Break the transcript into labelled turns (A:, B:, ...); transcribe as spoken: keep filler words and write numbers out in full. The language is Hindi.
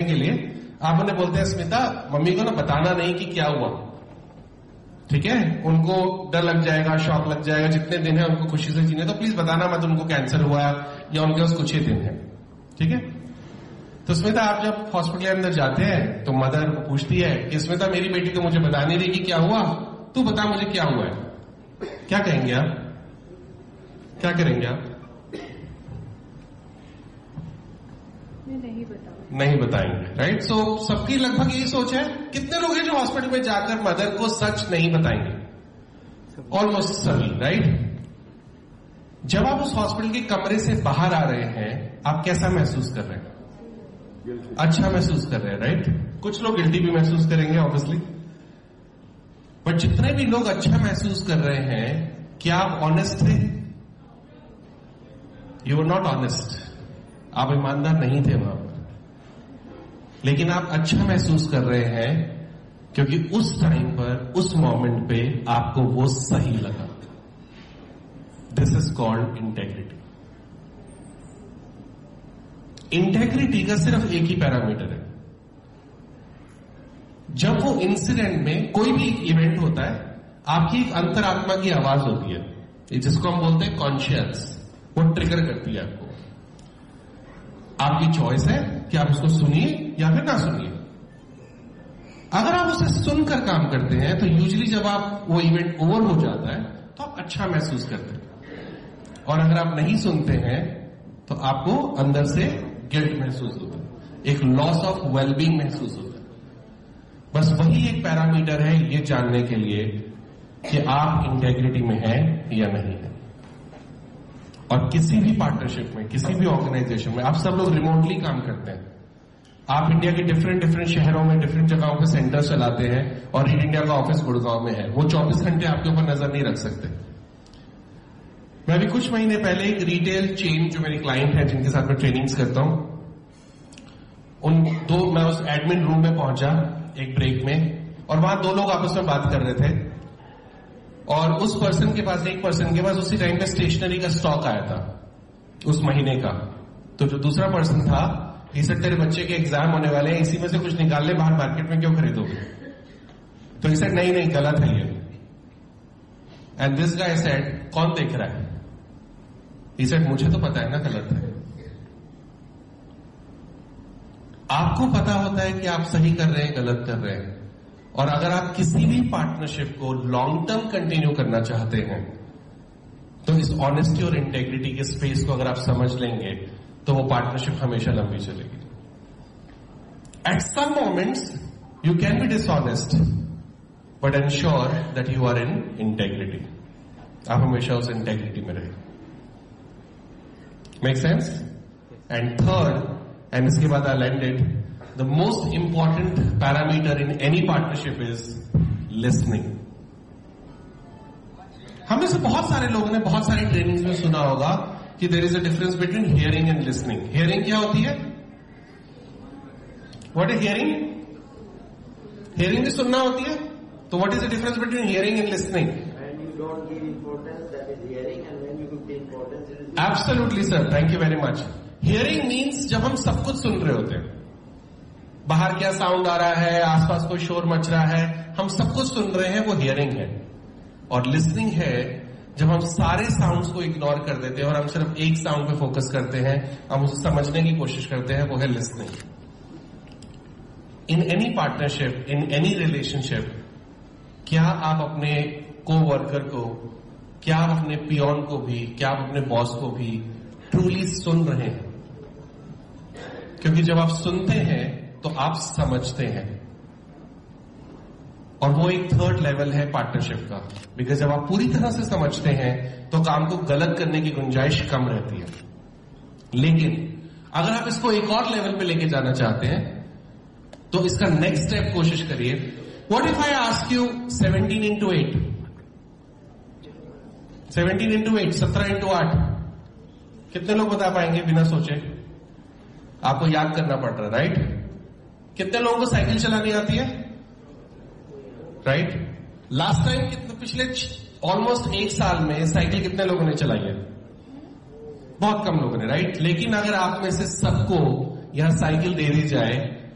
A: के लिए आप उन्हें बोलते हैं स्मिता मम्मी को ना बताना नहीं कि क्या हुआ, ठीक है, उनको डर लग जाएगा, शॉक लग जाएगा, जितने दिन है उनको खुशी से जीने, तो प्लीज बताना मत उनको कैंसर हुआ या उनके पास कुछ ही दिन है, ठीक है। तो स्मिता आप जब हॉस्पिटल के अंदर जाते हैं तो मदर पूछती है कि स्मिता मेरी बेटी तो मुझे बता नहीं रही कि क्या हुआ, तू बता मुझे क्या हुआ है। क्या कहेंगे आप, क्या करेंगे आप?
B: नहीं बता
A: नहीं बताएंगे, राइट। सो so, सबकी लगभग यही सोच है। कितने लोग हैं जो हॉस्पिटल में जाकर मदर को सच नहीं बताएंगे? ऑलमोस्ट सभी, राइट। जब आप उस हॉस्पिटल के कमरे से बाहर आ रहे हैं आप कैसा महसूस कर रहे हैं? अच्छा महसूस कर रहे हैं, राइट। कुछ लोग गिल्टी भी महसूस करेंगे ऑब्वियसली, बट जितने भी लोग अच्छा महसूस कर रहे हैं क्या आप ऑनेस्ट थे? यू आर नॉट ऑनेस्ट, आप ईमानदार नहीं थे वहां पर, लेकिन आप अच्छा महसूस कर रहे हैं क्योंकि उस टाइम पर, उस मोमेंट पे आपको वो सही लगा। This is called integrity. Integrity का सिर्फ एक ही पैरामीटर है। जब वो इंसिडेंट में कोई भी इवेंट होता है, आपकी एक अंतरात्मा की आवाज होती है जिसको हम बोलते हैं कॉन्शियस, वो ट्रिगर करती है आपको। आपकी चॉइस है कि आप उसको सुनिए या फिर ना सुनिए। अगर आप उसे सुनकर काम करते हैं तो यूजुअली जब आप वो इवेंट ओवर हो जाता है तो आप अच्छा महसूस करते हैं, और अगर आप नहीं सुनते हैं तो आपको अंदर से गिल्ट महसूस होता है, एक लॉस ऑफ वेलबींग महसूस होता है। बस वही एक पैरामीटर है ये जानने के लिए कि आप इंटेग्रिटी में हैं या नहीं है। और किसी भी पार्टनरशिप में, किसी भी ऑर्गेनाइजेशन में, आप सब लोग रिमोटली काम करते हैं, आप इंडिया के डिफरेंट डिफरेंट शहरों में डिफरेंट जगहों पे सेंटर चलाते हैं, और ईट इंडिया का ऑफिस गुड़गांव में है, वो चौबीस घंटे आपके ऊपर नजर नहीं रख सकते। मैं भी कुछ महीने पहले एक रिटेल चेन जो मेरी क्लाइंट है जिनके साथ मैं ट्रेनिंग्स करता हूं, उन दो मैं उस एडमिन रूम में पहुंचा एक ब्रेक में, और वहां दो लोग आपस में बात कर रहे थे, और उस पर्सन के पास, एक पर्सन के पास उसी टाइम पे स्टेशनरी का स्टॉक आया था उस महीने का। तो जो दूसरा पर्सन था, ये सर तेरे बच्चे के एग्जाम होने वाले हैं, इसी में से कुछ निकाल ले, बाहर मार्केट में क्यों खरीदोगे? तो ये सर नहीं नहीं गलत है ये। एंड दिस गाय सेड, कौन देख रहा है? ये सर मुझे तो पता है ना गलत है। आपको पता होता है कि आप सही कर रहे हैं, गलत कर रहे हैं, और अगर आप किसी भी पार्टनरशिप को लॉन्ग टर्म कंटिन्यू करना चाहते हैं तो इस ऑनेस्टी और इंटेग्रिटी के स्पेस को अगर आप समझ लेंगे तो वो पार्टनरशिप हमेशा लंबी चलेगी। At some moments you can be dishonest but ensure that you are in integrity. आप हमेशा उस इंटेग्रिटी में रहे। Make sense? And third, and इसके बाद आई land it, the most important parameter in any partnership is listening. हमें से बहुत सारे लोगों ने बहुत सारी ट्रेनिंग्स में सुना होगा कि there is a difference between hearing and listening. Hearing क्या होती है? What is hearing? Hearing भी सुनना होती है। तो what is the difference between hearing and listening?
C: When you don't give importance, that is hearing, and when you give importance, it is listening.
A: Absolutely sir, thank you very much. Hearing means जब हम सब कुछ सुन रहे होते हैं, बाहर क्या साउंड आ रहा है, आसपास कोई शोर मच रहा है, हम सब कुछ सुन रहे हैं, वो हियरिंग है। और लिसनिंग है जब हम सारे साउंड्स को इग्नोर कर देते हैं और हम सिर्फ एक साउंड पे फोकस करते हैं, हम उसे समझने की कोशिश करते हैं, वो है listening. In any partnership, in any relationship, क्या आप अपने को वर्कर को, क्या आप अपने पियोन को भी, क्या आप अपने बॉस को भी ट्रूली सुन रहे हैं? क्योंकि जब आप सुनते हैं तो आप समझते हैं, और वो एक थर्ड लेवल है पार्टनरशिप का। बिकॉज जब आप पूरी तरह से समझते हैं तो काम को गलत करने की गुंजाइश कम रहती है। लेकिन अगर आप इसको एक और लेवल पे लेके जाना चाहते हैं तो इसका नेक्स्ट स्टेप कोशिश करिए। What if I ask you seventeen into eight? Seventeen into eight, सत्रह इंटू आठ, कितने लोग बता पाएंगे बिना सोचे? आपको याद करना पड़ रहा है, राइट? कितने लोगों को साइकिल चलानी आती है, राइट? लास्ट टाइम कितने, पिछले ऑलमोस्ट एक साल में साइकिल कितने लोगों ने चलाई है? बहुत कम लोगों ने, राइट? लेकिन अगर आप में से सबको यहां साइकिल दे दी जाए